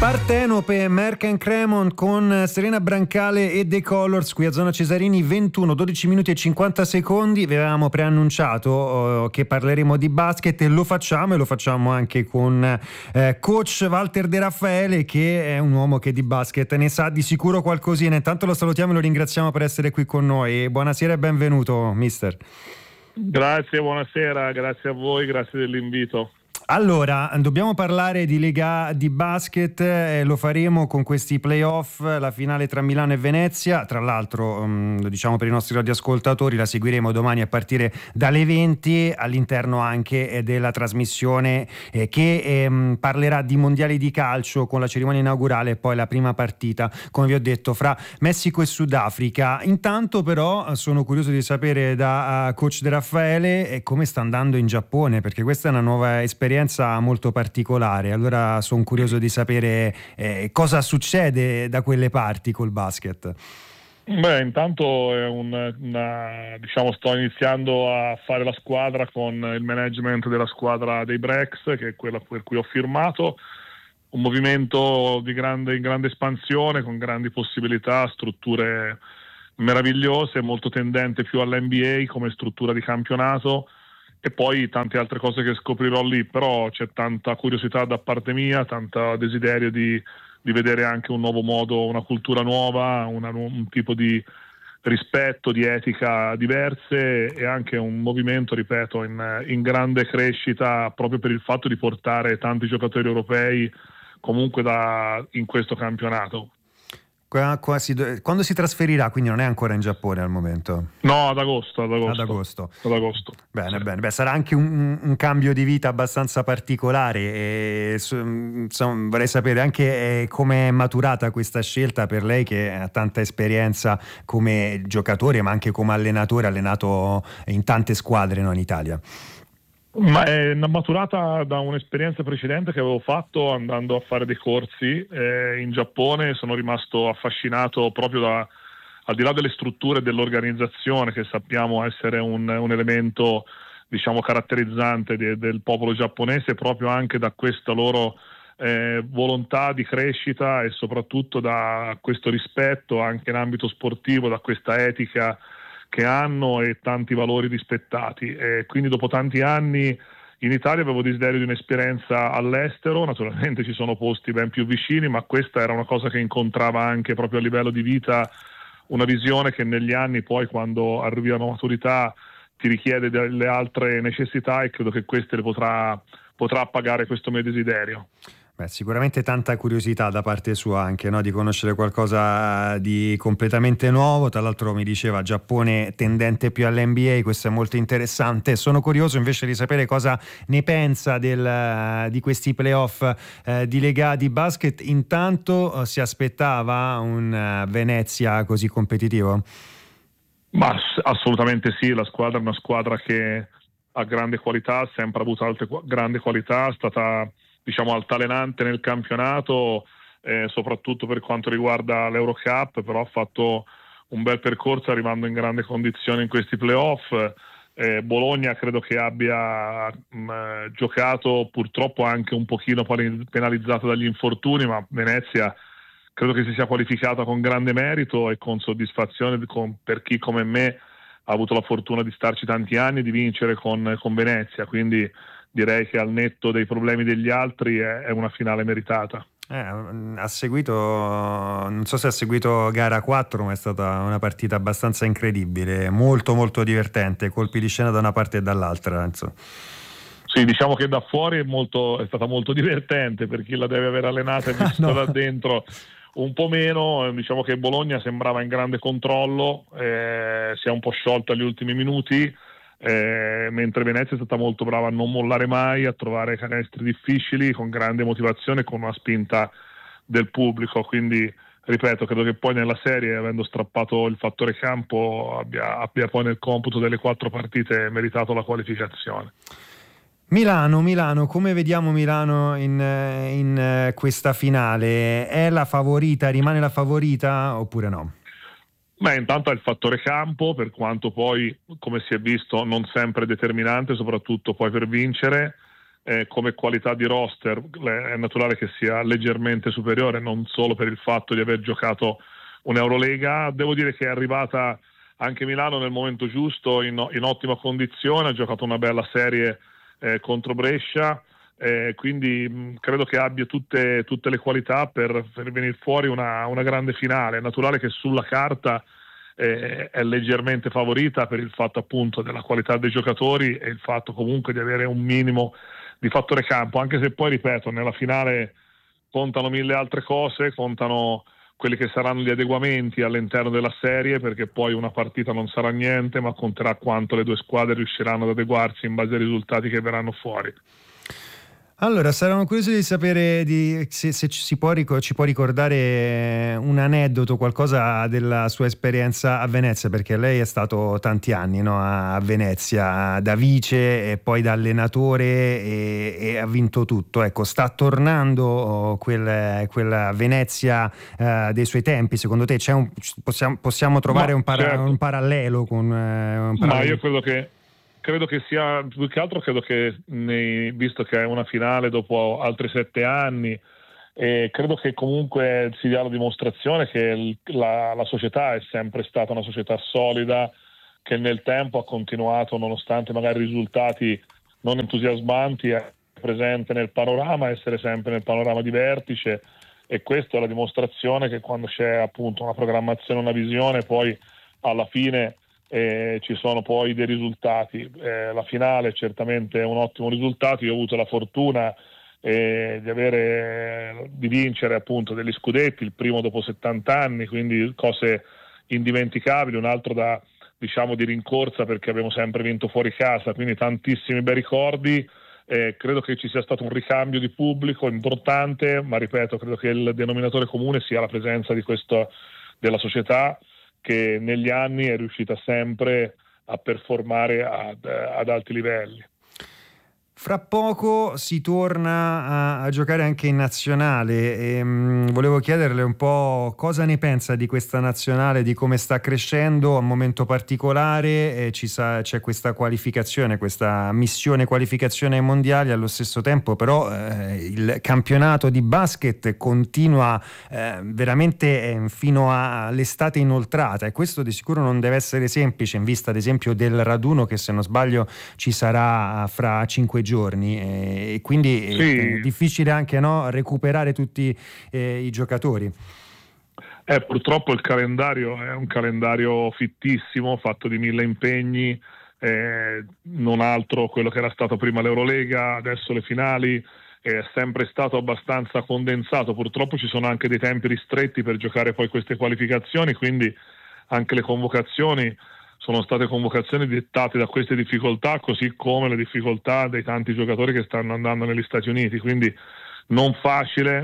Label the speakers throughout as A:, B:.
A: Partenope, Merck & Cremont con Serena Brancale e The Colors qui a Zona Cesarini. 21, 12 minuti e 50 secondi. Vi avevamo preannunciato che parleremo di basket e lo facciamo anche con coach Walter De Raffaele, che è un uomo che di basket ne sa di sicuro qualcosina. Intanto lo salutiamo e lo ringraziamo per essere qui con noi. Buonasera e benvenuto, mister.
B: Grazie, buonasera, grazie a voi, grazie dell'invito.
A: Allora, dobbiamo parlare di Lega di basket, lo faremo con questi playoff, la finale tra Milano e Venezia. Tra l'altro, lo diciamo per i nostri radioascoltatori, la seguiremo domani a partire dalle 20 all'interno anche della trasmissione che parlerà di mondiali di calcio con la cerimonia inaugurale e poi la prima partita, come vi ho detto, fra Messico e Sudafrica. Intanto però sono curioso di sapere da coach De Raffaele come sta andando in Giappone, perché questa è una nuova esperienza molto particolare. Allora sono curioso di sapere cosa succede da quelle parti col basket.
B: Beh, intanto è diciamo, sto iniziando a fare la squadra con il management della squadra dei Breaks, che è quella per cui ho firmato. Un movimento in grande espansione, con grandi possibilità, strutture meravigliose, molto tendente più all'NBA come struttura di campionato, e poi tante altre cose che scoprirò lì. Però c'è tanta curiosità da parte mia, tanto desiderio di vedere anche un nuovo modo, una cultura nuova, un tipo di rispetto, di etica diverse, e anche un movimento, ripeto, in grande crescita, proprio per il fatto di portare tanti giocatori europei comunque in questo campionato.
A: Quando si trasferirà? Quindi non è ancora in Giappone al momento?
B: No, ad agosto.
A: Bene,
B: sì.
A: bene. Beh, sarà anche un cambio di vita abbastanza particolare e insomma, vorrei sapere anche come è maturata questa scelta per lei, che ha tanta esperienza come giocatore ma anche come allenatore, allenato in tante squadre, no, in Italia.
B: Ma è maturata da un'esperienza precedente che avevo fatto andando a fare dei corsi in Giappone. Sono rimasto affascinato proprio al di là delle strutture dell'organizzazione, che sappiamo essere un elemento, diciamo, caratterizzante del popolo giapponese, proprio anche da questa loro volontà di crescita, e soprattutto da questo rispetto anche in ambito sportivo, da questa etica che hanno e tanti valori rispettati. E quindi dopo tanti anni in Italia avevo desiderio di un'esperienza all'estero. Naturalmente ci sono posti ben più vicini, ma questa era una cosa che incontrava anche proprio a livello di vita, una visione che negli anni poi, quando arrivi alla maturità, ti richiede delle altre necessità, e credo che queste le potrà appagare questo mio desiderio.
A: Beh, sicuramente tanta curiosità da parte sua anche, no? Di conoscere qualcosa di completamente nuovo. Tra l'altro mi diceva Giappone tendente più all'NBA, questo è molto interessante. Sono curioso invece di sapere cosa ne pensa di questi playoff di Lega di basket. Intanto si aspettava un Venezia così competitivo?
B: Ma assolutamente sì, la squadra è una squadra che ha grande qualità, ha sempre avuto grande qualità, è stata, diciamo, altalenante nel campionato, soprattutto per quanto riguarda l'Eurocup, però ha fatto un bel percorso arrivando in grande condizione in questi playoff. Bologna credo che abbia giocato purtroppo anche un pochino penalizzato dagli infortuni, ma Venezia credo che si sia qualificata con grande merito e con soddisfazione per chi come me ha avuto la fortuna di starci tanti anni e di vincere con Venezia. Quindi direi che al netto dei problemi degli altri è una finale meritata.
A: Ha seguito, non so se ha seguito gara 4, ma è stata una partita abbastanza incredibile, molto molto divertente, colpi di scena da una parte e dall'altra, insomma.
B: Sì, diciamo che da fuori è stata molto divertente, per chi la deve aver allenata e vista da dentro un po' meno. Diciamo che Bologna sembrava in grande controllo, si è un po' sciolta agli ultimi minuti, mentre Venezia è stata molto brava a non mollare mai, a trovare canestri difficili con grande motivazione e con una spinta del pubblico. Quindi ripeto, credo che poi nella serie, avendo strappato il fattore campo, abbia poi nel computo delle 4 partite meritato la qualificazione.
A: Milano, come vediamo Milano in questa finale? È la favorita, rimane la favorita oppure no?
B: Beh, intanto è il fattore campo, per quanto poi, come si è visto, non sempre determinante, soprattutto poi per vincere. come qualità di roster è naturale che sia leggermente superiore, non solo per il fatto di aver giocato un'Eurolega. Devo dire che è arrivata anche Milano nel momento giusto, in ottima condizione, ha giocato una bella serie contro Brescia, quindi credo che abbia tutte le qualità per venire fuori una grande finale. È naturale che sulla carta è leggermente favorita per il fatto appunto della qualità dei giocatori e il fatto comunque di avere un minimo di fattore campo, anche se poi, ripeto, nella finale contano mille altre cose, contano quelli che saranno gli adeguamenti all'interno della serie, perché poi una partita non sarà niente, ma conterà quanto le due squadre riusciranno ad adeguarsi in base ai risultati che verranno fuori.
A: Allora, sarò curioso di sapere se ci può ricordare un aneddoto, qualcosa della sua esperienza a Venezia, perché lei è stato tanti anni, no, a Venezia, da vice e poi da allenatore e ha vinto tutto. Ecco, sta tornando quella Venezia dei suoi tempi. Secondo te possiamo trovare
B: Certo.
A: un parallelo con un
B: Ma
A: parallelo?
B: io credo che sia, più che altro credo che visto che è una finale dopo altri 7 anni, credo che comunque si dia la dimostrazione che la società è sempre stata una società solida, che nel tempo ha continuato, nonostante magari risultati non entusiasmanti, è presente nel panorama, essere sempre nel panorama di vertice, e questa è la dimostrazione che quando c'è appunto una programmazione, una visione, poi alla fine ci sono poi dei risultati. La finale è certamente un ottimo risultato. Io ho avuto la fortuna di vincere appunto degli scudetti, il primo dopo 70 anni, quindi cose indimenticabili, un altro di rincorsa, perché abbiamo sempre vinto fuori casa, quindi tantissimi bei ricordi. Credo che ci sia stato un ricambio di pubblico importante, ma ripeto, credo che il denominatore comune sia la presenza della società, che negli anni è riuscita sempre a performare ad alti livelli.
A: Fra poco si torna a giocare anche in nazionale e volevo chiederle un po' cosa ne pensa di questa nazionale, di come sta crescendo a un momento particolare. C'è questa qualificazione, questa missione qualificazione ai mondiali, allo stesso tempo però il campionato di basket continua veramente fino all'estate inoltrata, e questo di sicuro non deve essere semplice in vista ad esempio del raduno che, se non sbaglio, ci sarà fra 5 giorni, e quindi
B: Sì.
A: è difficile anche, no, recuperare tutti i giocatori.
B: Purtroppo il calendario è un calendario fittissimo, fatto di 1000 impegni, non altro quello che era stato prima l'Eurolega, adesso le finali. È sempre stato abbastanza condensato. Purtroppo ci sono anche dei tempi ristretti per giocare poi queste qualificazioni, quindi anche le convocazioni sono state convocazioni dettate da queste difficoltà, così come le difficoltà dei tanti giocatori che stanno andando negli Stati Uniti, quindi non facile,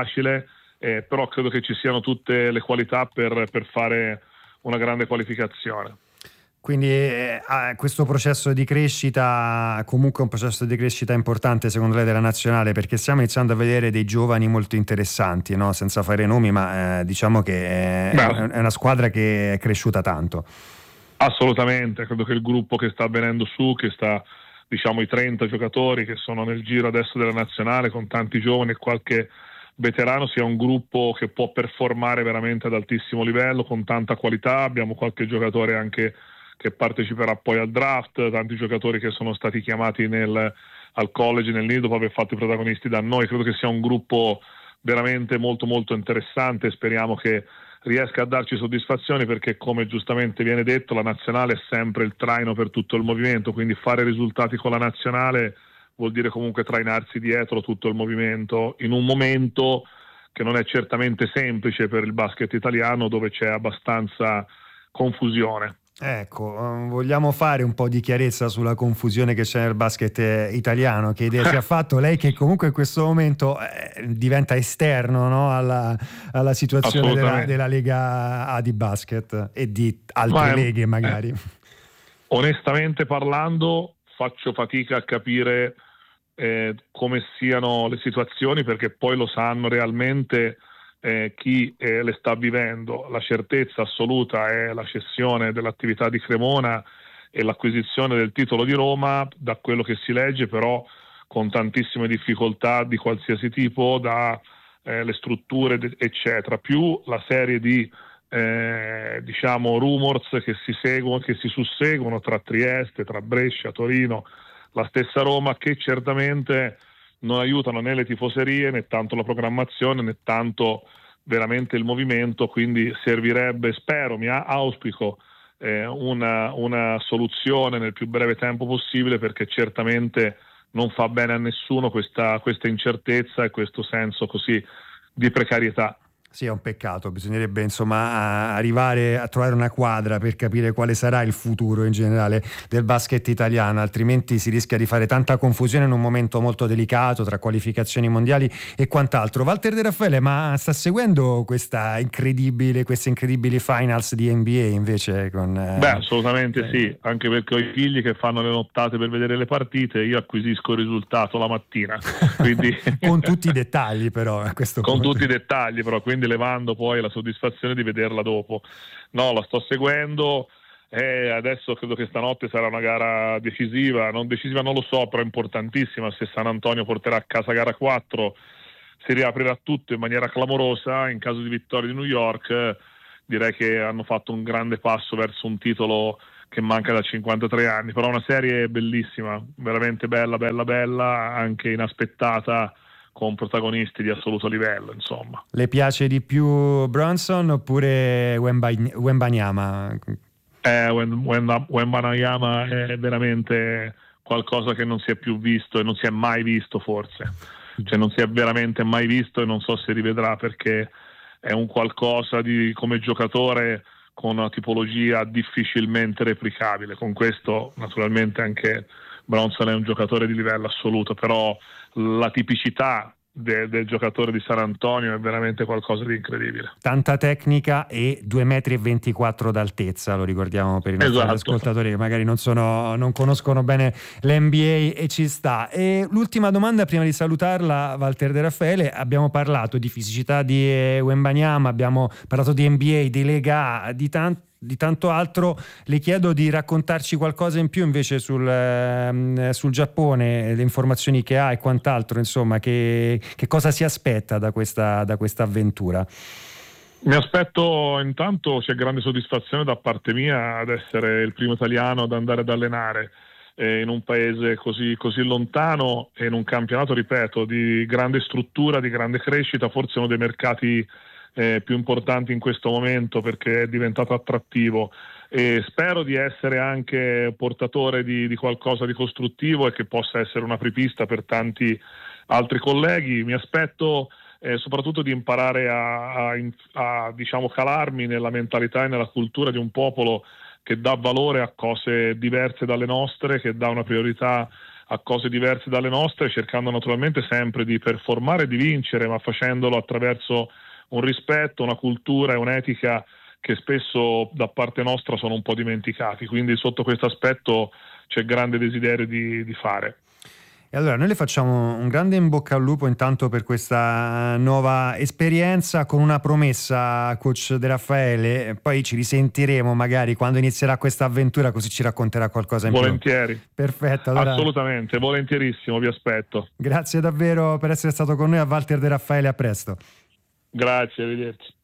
B: però credo che ci siano tutte le qualità per fare una grande qualificazione.
A: Quindi questo processo di crescita, comunque un processo di crescita importante secondo lei della nazionale, perché stiamo iniziando a vedere dei giovani molto interessanti, no? Senza fare nomi, ma diciamo che è una squadra che è cresciuta tanto.
B: Assolutamente, credo che il gruppo che sta venendo su, che sta, i 30 giocatori che sono nel giro adesso della nazionale, con tanti giovani e qualche veterano, sia un gruppo che può performare veramente ad altissimo livello, con tanta qualità. Abbiamo qualche giocatore anche che parteciperà poi al draft, tanti giocatori che sono stati chiamati al college, nel nido, dopo aver fatto i protagonisti da noi. Credo che sia un gruppo veramente molto molto interessante, speriamo che riesca a darci soddisfazioni, perché, come giustamente viene detto, la nazionale è sempre il traino per tutto il movimento, quindi fare risultati con la nazionale vuol dire comunque trainarsi dietro tutto il movimento, in un momento che non è certamente semplice per il basket italiano, dove c'è abbastanza confusione.
A: Ecco, vogliamo fare un po' di chiarezza sulla confusione che c'è nel basket italiano. Che idea si è fatto lei, che comunque in questo momento diventa esterno, no, alla situazione della Lega A di basket e di altre leghe magari?
B: Onestamente parlando, faccio fatica a capire come siano le situazioni, perché poi lo sanno realmente chi le sta vivendo. La certezza assoluta è la cessione dell'attività di Cremona e l'acquisizione del titolo di Roma, da quello che si legge. Però con tantissime difficoltà di qualsiasi tipo, da le strutture eccetera, più la serie di diciamo rumors che si susseguono tra Trieste, tra Brescia, Torino, la stessa Roma, che certamente non aiutano né le tifoserie, né tanto la programmazione, né tanto veramente il movimento. Quindi servirebbe, spero, auspico una soluzione nel più breve tempo possibile, perché certamente non fa bene a nessuno questa incertezza e questo senso così di precarietà.
A: Sì, è un peccato, bisognerebbe insomma arrivare a trovare una quadra per capire quale sarà il futuro in generale del basket italiano, altrimenti si rischia di fare tanta confusione in un momento molto delicato tra qualificazioni mondiali e quant'altro. Walter De Raffaele, ma sta seguendo queste incredibili finals di NBA invece?
B: Beh, assolutamente sì, anche perché ho i figli che fanno le nottate per vedere le partite, io acquisisco il risultato la mattina. Quindi
A: con tutti i dettagli però a questo punto.
B: Tutti i dettagli però, quindi levando poi la soddisfazione di vederla dopo. No, la sto seguendo e adesso credo che stanotte sarà una gara decisiva, non lo so, però importantissima. Se San Antonio porterà a casa gara 4 si riaprirà tutto in maniera clamorosa. In caso di vittoria di New York direi che hanno fatto un grande passo verso un titolo che manca da 53 anni, però una serie bellissima, veramente bella, anche inaspettata, con protagonisti di assoluto livello, insomma.
A: Le piace di più Brunson oppure Wembanyama?
B: Wembanyama è veramente qualcosa che non si è più visto e non si è mai visto, forse. Cioè non si è veramente mai visto, e non so se rivedrà, perché è un qualcosa di, come giocatore, con una tipologia difficilmente replicabile. Con questo naturalmente anche Bronson è un giocatore di livello assoluto, però la tipicità del giocatore di San Antonio è veramente qualcosa di incredibile.
A: Tanta tecnica e 2,24 m d'altezza, lo ricordiamo per i nostri ascoltatori che magari non conoscono bene l'NBA, e ci sta. E l'ultima domanda prima di salutarla, Walter De Raffaele: abbiamo parlato di fisicità di Wembanyama, abbiamo parlato di NBA, di Lega A, di tanto altro. Le chiedo di raccontarci qualcosa in più invece sul Giappone, le informazioni che ha e quant'altro, insomma, che cosa si aspetta da questa avventura.
B: Mi aspetto, intanto c'è grande soddisfazione da parte mia ad essere il primo italiano ad andare ad allenare in un paese così lontano e in un campionato, ripeto, di grande struttura, di grande crescita, forse uno dei mercati più importanti in questo momento, perché è diventato attrattivo, e spero di essere anche portatore di qualcosa di costruttivo e che possa essere una apripista per tanti altri colleghi. Mi aspetto soprattutto di imparare a diciamo calarmi nella mentalità e nella cultura di un popolo che dà valore a cose diverse dalle nostre, che dà una priorità a cose diverse dalle nostre, cercando naturalmente sempre di performare e di vincere, ma facendolo attraverso un rispetto, una cultura e un'etica che spesso da parte nostra sono un po' dimenticati. Quindi sotto questo aspetto c'è grande desiderio di fare.
A: E allora noi le facciamo un grande in bocca al lupo intanto per questa nuova esperienza, con una promessa, coach De Raffaele: poi ci risentiremo magari quando inizierà questa avventura, così ci racconterà qualcosa in
B: volentieri.
A: più. Perfetto, allora...
B: assolutamente, volentierissimo, vi aspetto.
A: Grazie davvero per essere stato con noi, a Walter De Raffaele, a presto.
B: Grazie, arrivederci.